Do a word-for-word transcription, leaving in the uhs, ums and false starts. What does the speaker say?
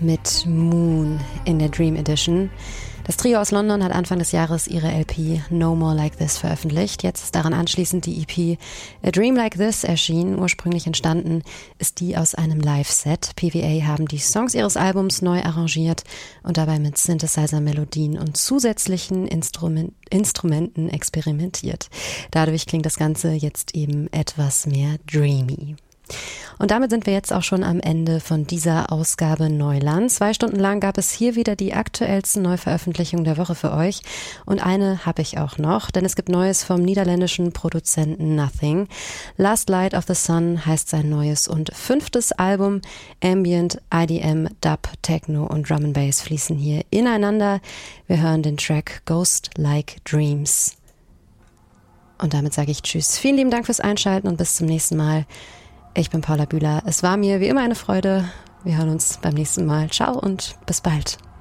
mit Moon in der Dream Edition. Das Trio aus London hat Anfang des Jahres ihre L P No More Like This veröffentlicht. Jetzt ist daran anschließend die E P A Dream Like This erschienen. Ursprünglich entstanden ist die aus einem Live-Set. P V A haben die Songs ihres Albums neu arrangiert und dabei mit Synthesizer-Melodien und zusätzlichen Instrument- Instrumenten experimentiert. Dadurch klingt das Ganze jetzt eben etwas mehr dreamy. Und damit sind wir jetzt auch schon am Ende von dieser Ausgabe Neuland. Zwei Stunden lang gab es hier wieder die aktuellsten Neuveröffentlichungen der Woche für euch. Und eine habe ich auch noch, denn es gibt Neues vom niederländischen Produzenten Nothing. Last Light of the Sun heißt sein neues und fünftes Album. Ambient, I D M, Dub, Techno und Drum and Bass fließen hier ineinander. Wir hören den Track Ghost Like Dreams. Und damit sage ich Tschüss. Vielen lieben Dank fürs Einschalten und bis zum nächsten Mal. Ich bin Paula Bühler. Es war mir wie immer eine Freude. Wir hören uns beim nächsten Mal. Ciao und bis bald.